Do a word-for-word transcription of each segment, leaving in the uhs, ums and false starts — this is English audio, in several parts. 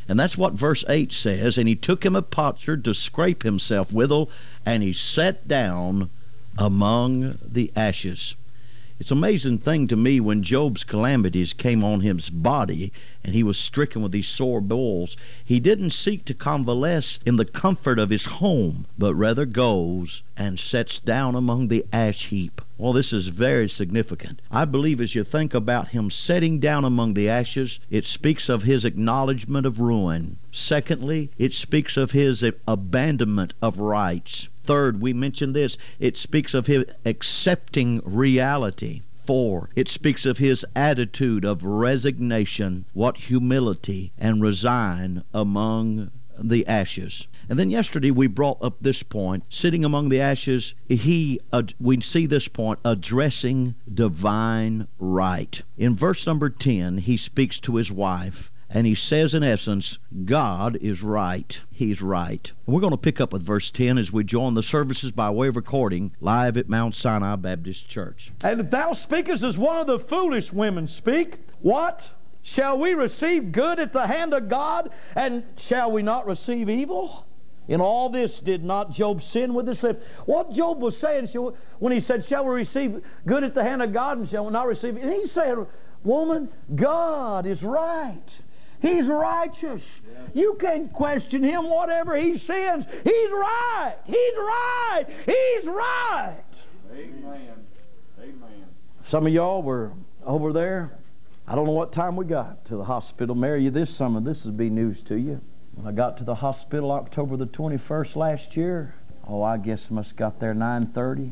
And that's what verse eight says. And he took him a potsherd to scrape himself withal, and he sat down among the ashes. It's an amazing thing to me when Job's calamities came on his body and he was stricken with these sore boils. He didn't seek to convalesce in the comfort of his home, but rather goes and sits down among the ash heap. Well, this is very significant. I believe as you think about him sitting down among the ashes, it speaks of his acknowledgement of ruin. Secondly, it speaks of his abandonment of rights. Third, we mentioned this, it speaks of his accepting reality. Four, it speaks of his attitude of resignation, what humility, and resign among the ashes. And then yesterday we brought up this point, sitting among the ashes, he, uh, we see this point, addressing divine right. In verse number ten, he speaks to his wife, and he says in essence, God is right. He's right. And we're going to pick up with verse ten as we join the services by way of recording live at Mount Sinai Baptist Church. And if thou speakest as one of the foolish women speak, what? Shall we receive good at the hand of God, and shall we not receive evil? In all this did not Job sin with his lips. What Job was saying when he said, shall we receive good at the hand of God, and shall we not receive it? And he said, woman, God is right. He's righteous. Yeah. You can't question him. Whatever he sins, he's right. He's right. He's right. Amen. Amen. Some of y'all were over there. I don't know what time we got to the hospital. Mary, you this summer, this will be news to you. When I got to the hospital October the twenty-first last year, oh, I guess I must have got there nine thirty.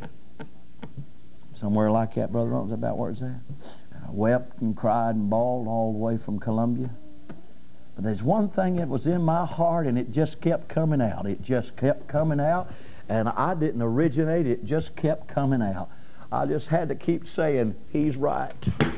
Somewhere like that, Brother Ron. Is that about where it's at? I wept and cried and bawled all the way from Columbia. But there's one thing that was in my heart, and it just kept coming out. It just kept coming out, and I didn't originate it. It just kept coming out. I just had to keep saying, he's right.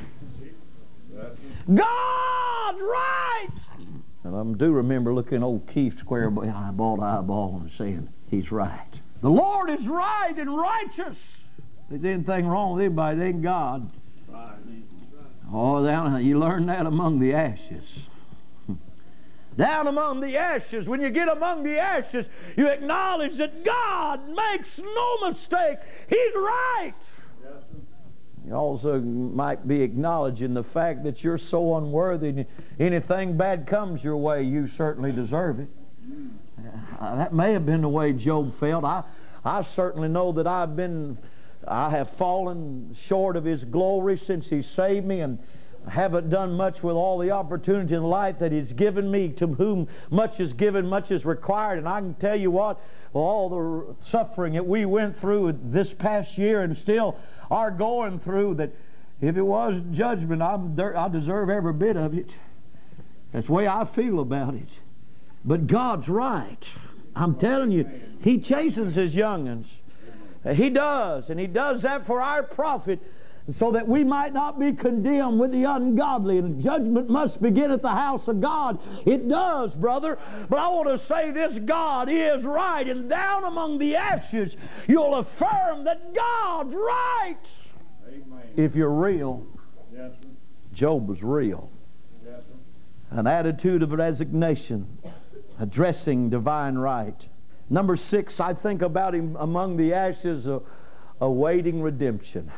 God's right! And I do remember looking old Keith square eyeball to eyeball and saying, he's right. The Lord is right and righteous. If there's anything wrong with anybody, it ain't God. Oh, down, you learn that among the ashes. Down among the ashes, when you get among the ashes, you acknowledge that God makes no mistake. He's right. You also might be acknowledging the fact that you're so unworthy. Anything bad comes your way, you certainly deserve it. Uh, that may have been the way Job felt. I, I certainly know that I've been, I have fallen short of His glory since He saved me, and I haven't done much with all the opportunity in life that He's given me. To whom much is given, much is required. And I can tell you what, well, all the suffering that we went through this past year and still are going through, that if it was judgment, I'm, I deserve every bit of it. That's the way I feel about it. But God's right. I'm telling you, He chastens His young'uns. He does, and He does that for our profit, so that we might not be condemned with the ungodly. And judgment must begin at the house of God. It does, brother. But I want to say this, God is right. And down among the ashes, you'll affirm that God's right. Amen. If you're real. Yes, sir. Job was real. Yes, sir. An attitude of resignation, addressing divine right. Number six, I think about him among the ashes, uh, awaiting redemption.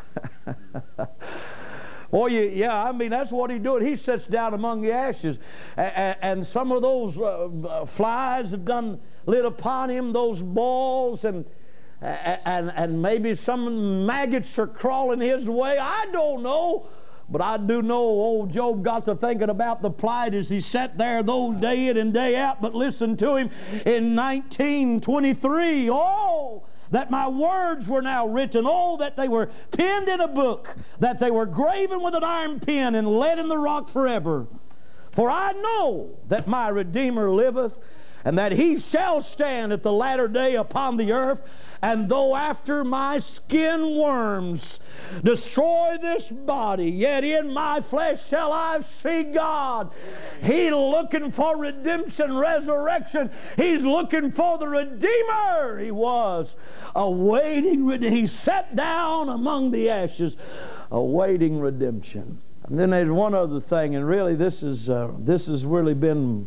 Oh, yeah, I mean, that's what he's doing. He sits down among the ashes, and, and some of those uh, flies have done lit upon him, those balls, and, and, and maybe some maggots are crawling his way. I don't know. But I do know old Job got to thinking about the plight as he sat there those day in and day out. But listen to him in nineteen twenty-three. Oh, that my words were now written. Oh, that they were penned in a book, that they were graven with an iron pen and let in the rock forever. For I know that my Redeemer liveth, and that He shall stand at the latter day upon the earth. And though after my skin worms destroy this body, yet in my flesh shall I see God. He's looking for redemption, resurrection. He's looking for the Redeemer. He was awaiting redemption. He sat down among the ashes, awaiting redemption. And then there's one other thing, and really this is uh, this has really been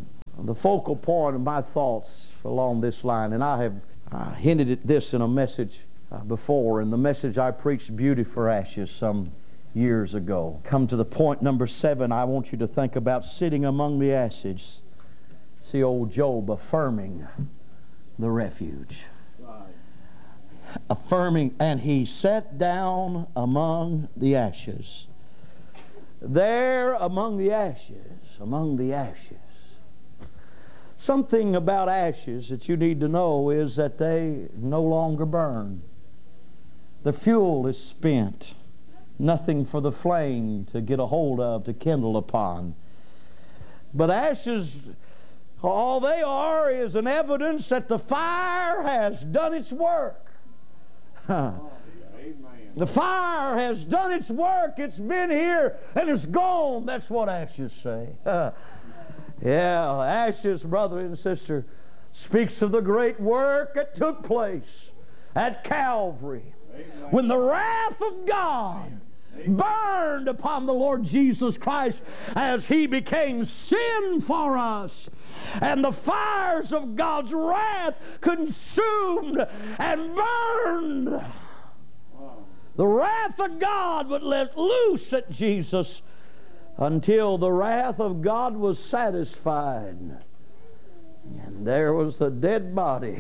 The focal point of my thoughts along this line, and I have uh, hinted at this in a message uh, before, in the message I preached, Beauty for Ashes, some years ago. Come to the point number seven, I want you to think about sitting among the ashes. See old Job affirming the refuge. Right. Affirming, and he sat down among the ashes. There among the ashes, among the ashes. Something about ashes that you need to know is that they no longer burn. The fuel is spent. Nothing for the flame to get a hold of, to kindle upon. But ashes, all they are is an evidence that the fire has done its work. Amen. The fire has done its work. It's been here and it's gone. That's what ashes say. Yeah, ashes, brother and sister, speaks of the great work that took place at Calvary. Amen. When the wrath of God burned upon the Lord Jesus Christ as He became sin for us, and the fires of God's wrath consumed and burned. Wow. The wrath of God would let loose at Jesus until the wrath of God was satisfied. And there was the dead body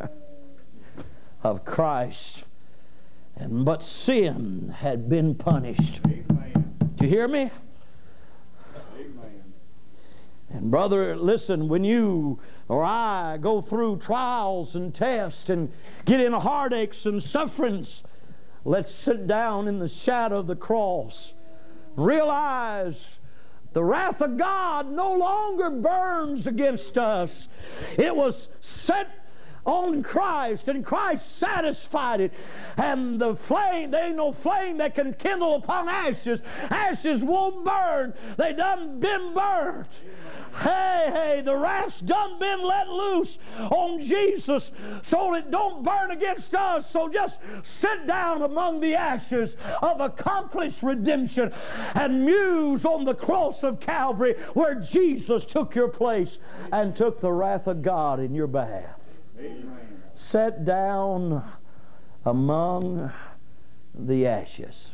of Christ. And but sin had been punished. Amen. Do you hear me? Amen. And brother, listen, when you or I go through trials and tests and get in heartaches and sufferings, let's sit down in the shadow of the cross. Realize the wrath of God no longer burns against us. It was set on Christ, and Christ satisfied it. And the flame, there ain't no flame that can kindle upon ashes. Ashes won't burn. They done been burnt. Hey, hey, the wrath's done been let loose on Jesus so it don't burn against us. So just sit down among the ashes of accomplished redemption and muse on the cross of Calvary where Jesus took your place and took the wrath of God in your behalf. Amen. Sat down among the ashes.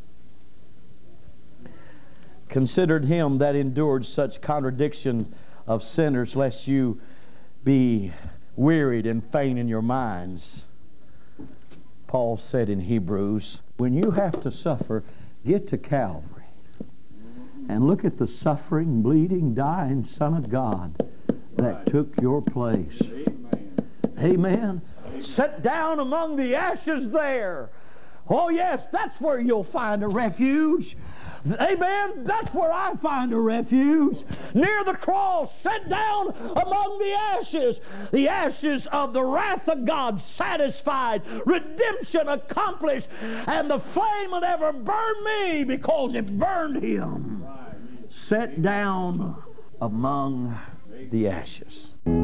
Considered Him that endured such contradiction of sinners, lest you be wearied and faint in your minds. Paul said in Hebrews, when you have to suffer, get to Calvary and look at the suffering, bleeding, dying Son of God that Right. took your place. Amen. Amen. Sit down among the ashes there. Oh yes, that's where you'll find a refuge. Amen. That's where I find a refuge. Near the cross, sit down among the ashes. The ashes of the wrath of God satisfied, redemption accomplished, and the flame will never burn me because it burned Him. Right. Sit down among the ashes.